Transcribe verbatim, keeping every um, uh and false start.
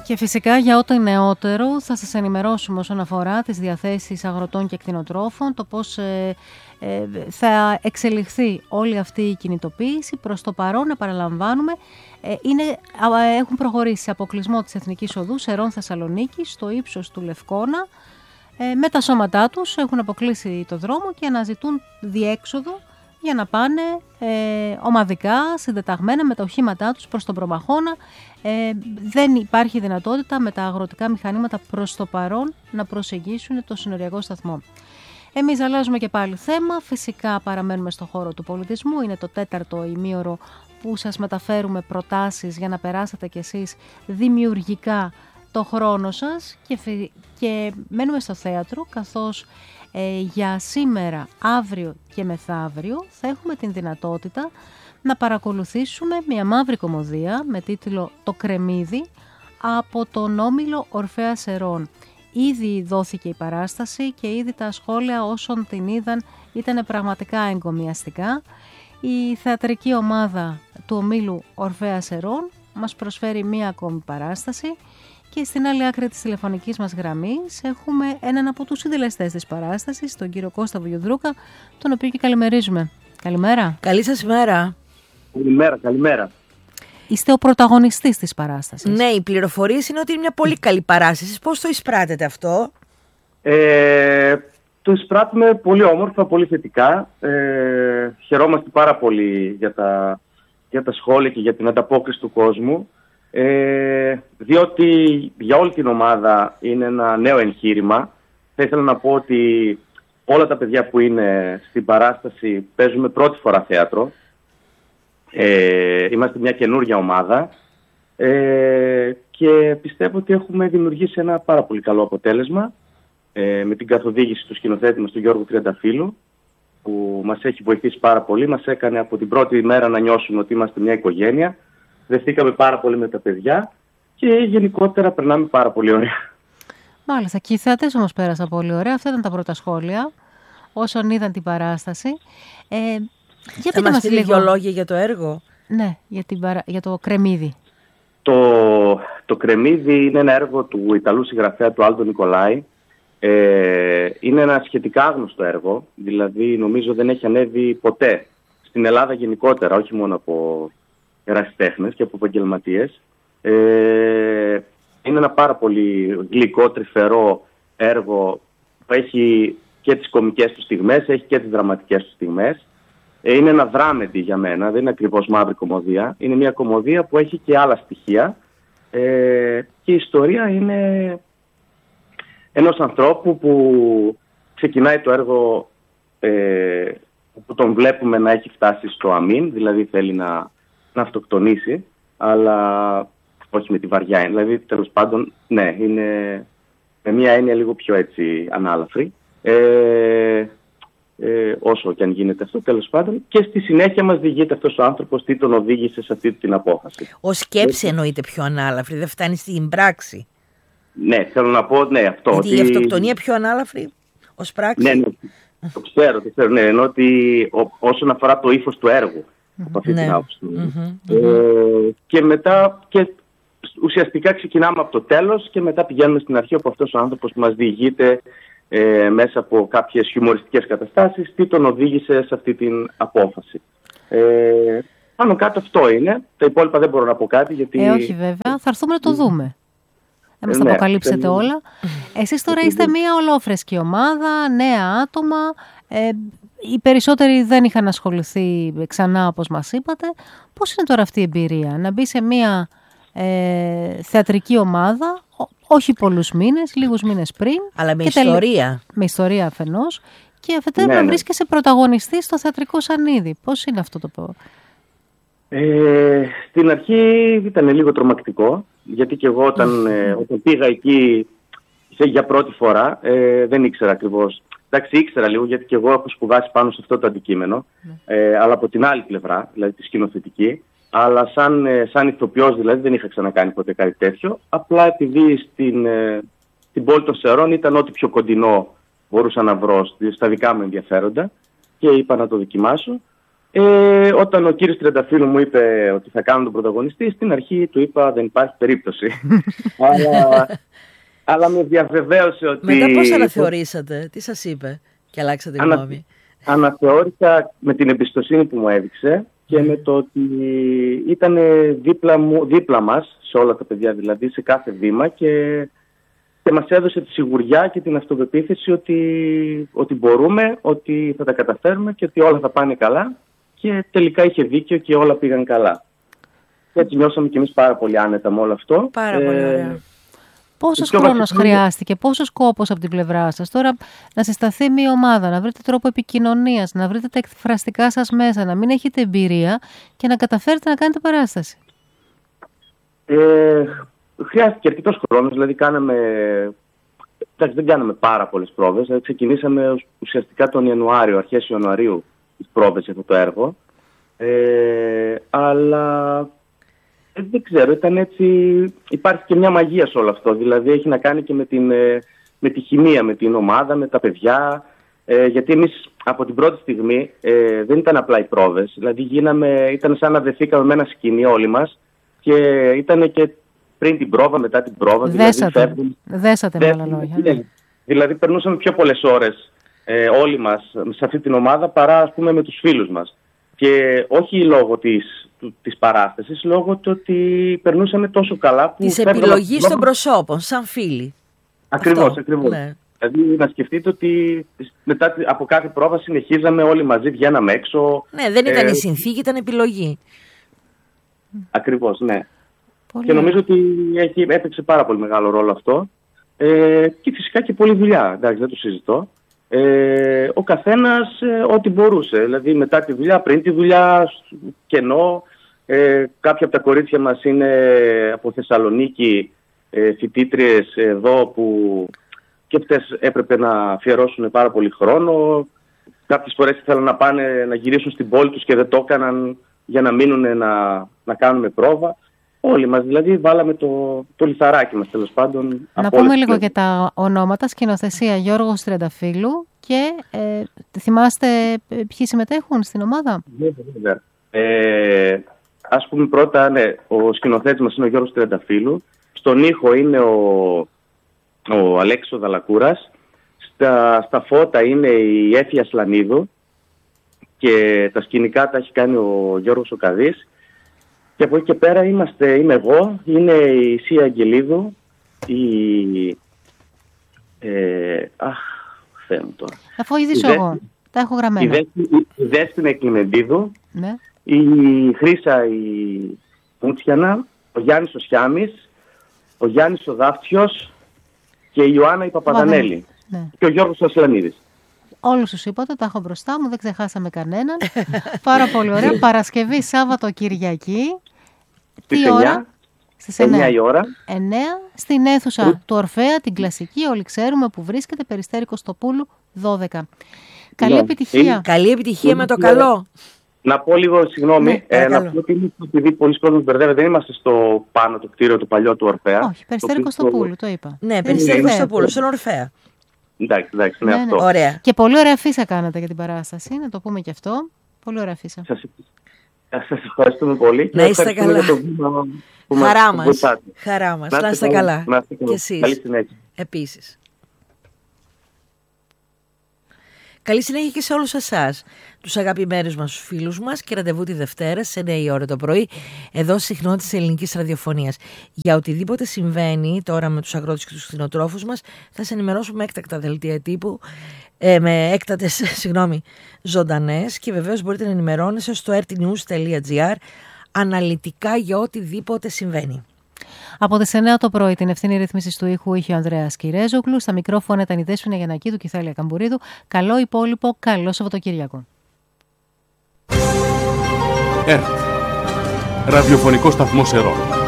Και φυσικά για ό,τι νεότερο θα σας ενημερώσουμε όσον αφορά τις διαθέσεις αγροτών και κτηνοτρόφων, το πώς ε, ε, θα εξελιχθεί όλη αυτή η κινητοποίηση. Προς το παρόν, επαναλαμβάνουμε, ε, είναι, ε, έχουν προχωρήσει σε αποκλεισμό της Εθνικής Οδού Σερών Θεσσαλονίκης στο ύψος του Λευκώνα. Ε, με τα σώματά τους έχουν αποκλείσει το δρόμο και αναζητούν διέξοδο για να πάνε ε, ομαδικά, συντεταγμένα με τα οχήματά τους προς τον Προμαχώνα. Ε, δεν υπάρχει δυνατότητα με τα αγροτικά μηχανήματα προς το παρόν να προσεγγίσουν το συνοριακό σταθμό. Εμείς αλλάζουμε και πάλι θέμα, φυσικά παραμένουμε στο χώρο του πολιτισμού, είναι το τέταρτο ημίωρο που σας μεταφέρουμε προτάσεις για να περάσετε κι εσείς δημιουργικά το χρόνο σας και, και μένουμε στο θέατρο, καθώς ε, για σήμερα, αύριο και μεθαύριο θα έχουμε την δυνατότητα να παρακολουθήσουμε μια μαύρη κωμωδία με τίτλο «Το Κρεμμύδι» από τον Όμιλο Ορφέα Σερών. Ήδη δόθηκε η παράσταση και ήδη τα σχόλια όσων την είδαν ήταν πραγματικά εγκομιαστικά. Η θεατρική ομάδα του Ομίλου Ορφέα Σερών μας προσφέρει μία ακόμη παράσταση και στην άλλη άκρη της τηλεφωνικής μας γραμμής έχουμε έναν από τους συντελεστές της παράστασης, τον κύριο Κώστα Βουγιουδρούκα, τον οποίο και καλημερίζουμε. Καλημέρα. Καλή σας μέρα. Καλημέρα, καλημέρα. Είστε ο πρωταγωνιστής της παράστασης. Ναι, οι πληροφορίες είναι ότι είναι μια πολύ καλή παράσταση. Πώς το εισπράτετε αυτό? Ε, το εισπράττουμε πολύ όμορφα, πολύ θετικά. Ε, χαιρόμαστε πάρα πολύ για τα, για τα σχόλια και για την ανταπόκριση του κόσμου. Ε, διότι για όλη την ομάδα είναι ένα νέο εγχείρημα. Θα ήθελα να πω ότι όλα τα παιδιά που είναι στην παράσταση παίζουμε πρώτη φορά θέατρο. Ε, είμαστε μια καινούργια ομάδα ε, και πιστεύω ότι έχουμε δημιουργήσει ένα πάρα πολύ καλό αποτέλεσμα ε, με την καθοδήγηση του σκηνοθέτη μας, του Γιώργου Τριανταφύλου, που μας έχει βοηθήσει πάρα πολύ. Μας έκανε από την πρώτη μέρα να νιώσουμε ότι είμαστε μια οικογένεια. Δεχτήκαμε πάρα πολύ με τα παιδιά και γενικότερα περνάμε πάρα πολύ ωραία. Μάλιστα, και οι θεατές όμως πέρασαν πολύ ωραία. Αυτά ήταν τα πρώτα σχόλια όσων είδαν την παράσταση. Ε, Για θα μας στείλει δύο λόγια για το έργο. Ναι, για, την παρα... για το Κρεμμύδι. Το, το Κρεμμύδι είναι ένα έργο του Ιταλού συγγραφέα του Άλτο Νικολάη. Ε, είναι ένα σχετικά άγνωστο έργο, δηλαδή νομίζω δεν έχει ανέβει ποτέ στην Ελλάδα γενικότερα, όχι μόνο από ερασιτέχνες και από επαγγελματίες. Ε, είναι ένα πάρα πολύ γλυκό, τρυφερό έργο που έχει και τις κωμικές του στιγμές, έχει και τις δραματικές του στιγμές. Είναι ένα δράμεντι για μένα, δεν είναι ακριβώς μαύρη κωμωδία. Είναι μια κωμωδία που έχει και άλλα στοιχεία ε, και η ιστορία είναι ενός ανθρώπου που ξεκινάει το έργο ε, που τον βλέπουμε να έχει φτάσει στο αμήν, δηλαδή θέλει να, να αυτοκτονήσει, αλλά όχι με τη βαριά. Δηλαδή, τέλος πάντων, ναι, είναι με μια έννοια λίγο πιο έτσι ανάλαφρη. Ε, Ε, όσο και αν γίνεται αυτό, τέλος πάντων, και στη συνέχεια μας διηγείται αυτός ο άνθρωπος τι τον οδήγησε σε αυτή την απόφαση. Ο σκέψη εννοείται πιο ανάλαφρη, δεν φτάνει στην πράξη. Ναι, θέλω να πω, ναι, αυτό. Γιατί ότι... η αυτοκτονία πιο ανάλαφρη ως πράξη. Ναι, ναι, το ξέρω, το ξέρω, ναι, ενώ ότι ό, όσον αφορά το ύφος του έργου, mm-hmm. από αυτή ναι. την άποψη. Mm-hmm. Ε, και μετά, και ουσιαστικά ξεκινάμε από το τέλος και μετά πηγαίνουμε στην αρχή, όπου αυτός ο άνθρωπος μας διηγείται Ε, μέσα από κάποιες χιουμοριστικές καταστάσεις τι τον οδήγησε σε αυτή την απόφαση. Ε, πάνω κάτω αυτό είναι. Τα υπόλοιπα δεν μπορώ να πω κάτι γιατί... Ε, όχι βέβαια. Θα έρθουμε να το δούμε. Δεν μας τα ναι, αποκαλύψετε ναι. όλα. Εσείς τώρα είστε μια ολόφρεσκη ομάδα, νέα άτομα. Ε, οι περισσότεροι δεν είχαν ασχοληθεί ξανά όπως μας είπατε. Πώς είναι τώρα αυτή η εμπειρία να μπει σε μια ε, θεατρική ομάδα, όχι πολλούς μήνες, λίγους μήνες πριν. Αλλά με και ιστορία. Τελ... Με ιστορία αφενός. Και αφετέρου ναι, να ναι. βρίσκεσαι πρωταγωνιστή στο θεατρικό σανίδι. Πώς είναι αυτό το πω. Ε, στην αρχή ήταν λίγο τρομακτικό, γιατί και εγώ όταν, ε, όταν πήγα εκεί για πρώτη φορά ε, δεν ήξερα ακριβώς. Εντάξει, ήξερα λίγο γιατί και εγώ έχω σπουδάσει πάνω σε αυτό το αντικείμενο, ε, αλλά από την άλλη πλευρά, δηλαδή τη σκηνοθετική. Αλλά σαν, σαν ηθοποιός δηλαδή δεν είχα ξανακάνει ποτέ κάτι τέτοιο. Απλά επειδή στην, στην πόλη των Σερών ήταν ό,τι πιο κοντινό μπορούσα να βρω στα δικά μου ενδιαφέροντα και είπα να το δοκιμάσω. Ε, όταν ο κύριος Τριανταφύλου μου είπε ότι θα κάνω τον πρωταγωνιστή, στην αρχή του είπα δεν υπάρχει περίπτωση. αλλά, αλλά με διαβεβαίωσε ότι... Μετά πώς αναθεωρήσατε, τι σας είπε και αλλάξατε ανα... γνώμη? Αναθεώρησα με την εμπιστοσύνη που μου έδειξε και με το ότι ήταν δίπλα, μου, δίπλα μας, σε όλα τα παιδιά δηλαδή, σε κάθε βήμα και, και μας έδωσε τη σιγουριά και την αυτοπεποίθηση ότι, ότι μπορούμε, ότι θα τα καταφέρουμε και ότι όλα θα πάνε καλά. Και τελικά είχε δίκιο και όλα πήγαν καλά. Και έτσι νιώσαμε κι εμείς πάρα πολύ άνετα με όλο αυτό. Πάρα πολύ ωραία. Πόσος χρόνος χρειάστηκε, πόσος κόπος από την πλευρά σας τώρα να συσταθεί μια ομάδα, να βρείτε τρόπο επικοινωνίας, να βρείτε τα εκφραστικά σας μέσα, να μην έχετε εμπειρία και να καταφέρετε να κάνετε παράσταση? Ε, χρειάστηκε αρκετός χρόνος, δηλαδή κάναμε... Εντάξει, δεν κάναμε πάρα πολλές πρόβες, δηλαδή ξεκινήσαμε ουσιαστικά τον Ιανουάριο, αρχές Ιανουαρίου, τις πρόβες για αυτό το έργο. Ε, αλλά ε, δεν ξέρω, ήταν έτσι, υπάρχει και μια μαγεία σε όλο αυτό, δηλαδή έχει να κάνει και με, την, ε, με τη χημεία, με την ομάδα, με τα παιδιά, ε, γιατί εμείς από την πρώτη στιγμή ε, δεν ήταν απλά οι πρόβες, δηλαδή γίναμε, ήταν σαν να δεθήκαμε με ένα σκηνή όλοι μας και ήταν και πριν την πρόβα, μετά την πρόβα. Δέσατε, δηλαδή, φεύγουν, δέσατε με άλλα λόγια. Ναι. Δηλαδή περνούσαμε πιο πολλές ώρες ε, όλοι μας σε αυτή την ομάδα παρά ας πούμε με τους φίλους μας. Και όχι λόγω της, του, της παράστασης, λόγω του ότι περνούσαμε τόσο καλά. Που της επιλογής των προσώπων, σαν φίλοι. Ακριβώς, Αυτό, ακριβώς. Ναι. Δηλαδή να σκεφτείτε ότι μετά από κάθε πρόβα συνεχίζαμε όλοι μαζί, βγαίναμε έξω. Ναι, δεν ήταν ε, η συνθήκη, ήταν επιλογή. Ακριβώς, ναι. Πολύ και νομίζω ότι έχει, έπαιξε πάρα πολύ μεγάλο ρόλο αυτό. Ε, και φυσικά και πολλή δουλειά, εντάξει, δεν το συζητώ. Ε, ο καθένας ε, ό,τι μπορούσε, δηλαδή μετά τη δουλειά, πριν τη δουλειά, κενό. Ε, κάποια από τα κορίτσια μας είναι από Θεσσαλονίκη, ε, φοιτήτριες εδώ που και αυτές έπρεπε να αφιερώσουν πάρα πολύ χρόνο. Κάποιες φορές ήθελαν να πάνε να γυρίσουν στην πόλη τους και δεν το έκαναν για να μείνουν να, να κάνουμε πρόβα. Όλοι μας δηλαδή βάλαμε το, το λιθαράκι μας τέλος πάντων. Να πούμε λίγο και τα ονόματα. Σκηνοθεσία Γιώργος Τριανταφύλου και ε, θυμάστε ποιοι συμμετέχουν στην ομάδα? Βέβαια. Ε, ας πούμε πρώτα, ναι, ο σκηνοθέτης μας είναι ο Γιώργος Τριανταφύλου. Στον ήχο είναι ο, ο Αλέξης Δαλακούρας. Στα, στα φώτα είναι η Έφια Σλανίδου και τα σκηνικά τα έχει κάνει ο Γιώργος Οκαδής. Και από εκεί και πέρα είμαστε, είμαι εγώ, είναι η Σία Αγγελίδου, η... Ε, αχ, Θεέ μου τώρα. Αφού ήδη εγώ, τα έχω γραμμένα. Η, η Δέσποινα Κλιμεντίδου, ναι. Η Χρύσα η Μούτσιανα, ο Γιάννης ο Σιάμης, ο Γιάννης ο Δάφτιος και η Ιωάννα η Παπαδανέλη. Ναι. Και ο Γιώργος Ασλανίδης. Όλους τους είπατε, τα έχω μπροστά μου, δεν ξεχάσαμε κανέναν. Πάρα πολύ ωραία. Παρασκευή, Σάββατο, Κυριακή. Τι ώρα? Στις εννιά η ώρα. εννιά στην αίθουσα του Ορφέα, την κλασική, όλοι ξέρουμε που βρίσκεται, Περιστέρη Κωστοπούλου δώδεκα. Καλή yeah. επιτυχία. Καλή επιτυχία με το καλό. Να πω λίγο, συγγνώμη, ναι, ε, να πω ότι επειδή πολλοί κόσμοι μπερδεύεται, δεν είμαστε στο πάνω το κτίριο του παλιού του Ορφέα. Όχι, Περιστέρη Κωστοπούλου, το είπα. Ναι, Περιστέρη Κωστοπούλου, στον Ορφέα. Εντάξει, εντάξει, ναι, ναι, αυτό. Ναι. Ωραία. Και πολύ ωραία φύσα κάνατε για την παράσταση, να το πούμε και αυτό. Πολύ ωραία φύσα. Σας, σας ευχαριστούμε πολύ. Να είστε καλά. Που Χαρά μας, μας. Χαρά μας. Να είστε καλά. Να είστε καλά. Και εσείς. Καλή συνέχεια. Επίσης. Καλή συνέχεια και σε όλους εσάς, τους αγαπημένους μας φίλους μας, και ραντεβού τη Δευτέρα σε εννιά η ώρα το πρωί εδώ στις συχνότητες της ελληνικής ραδιοφωνίας. Για οτιδήποτε συμβαίνει τώρα με τους αγρότες και τους κτηνοτρόφους μας θα σας ενημερώσουμε έκτακτα δελτία τύπου ε, με έκτατες συγγνώμη, ζωντανές, και βεβαίως μπορείτε να ενημερώνεστε στο r t news τελεία g r αναλυτικά για οτιδήποτε συμβαίνει. Από τις εννιά το πρωί την ευθύνη ρύθμισης του ήχου είχε ο Ανδρέας Κυρέζογλου. Στα μικρόφωνα ήταν η Δέσποινα Γιαννακίδου και η Θάλια Καμπουρίδου. Καλό υπόλοιπο, καλό Σαββατοκύριακο. ΕΡΤ. Ραδιοφωνικό σταθμό Ερών.